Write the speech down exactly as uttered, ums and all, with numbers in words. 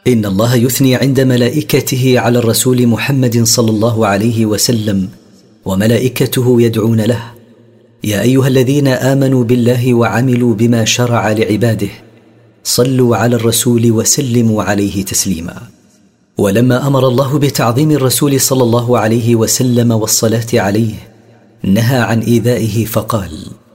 إن الله يثني عند ملائكته على الرسول محمد صلى الله عليه وسلم وملائكته يدعون له: يا أيها الذين آمنوا بالله وعملوا بما شرع لعباده صلوا على الرسول وسلموا عليه تسليما. ولما أمر الله بتعظيم الرسول صلى الله عليه وسلم والصلاة عليه نهى عن إيذائه فقال: